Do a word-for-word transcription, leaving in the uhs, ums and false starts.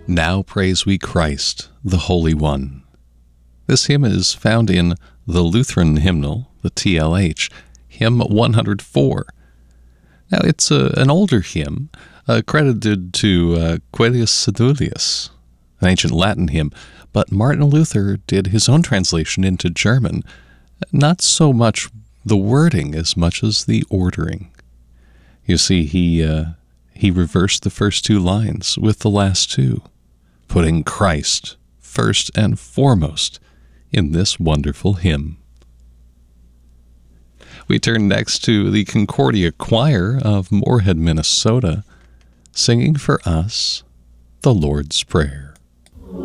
Now Praise We Christ, the Holy One. This hymn is found in the Lutheran Hymnal, the T L H, hymn one hundred four. Now, it's a, an older hymn, uh, credited to uh, Coelius Sedulius, an ancient Latin hymn, but Martin Luther did his own translation into German, not so much the wording as much as the ordering. You see, he, uh, he reversed the first two lines with the last two, putting Christ first and foremost in this wonderful hymn. We turn next to the Concordia Choir of Moorhead, Minnesota, singing for us the Lord's Prayer.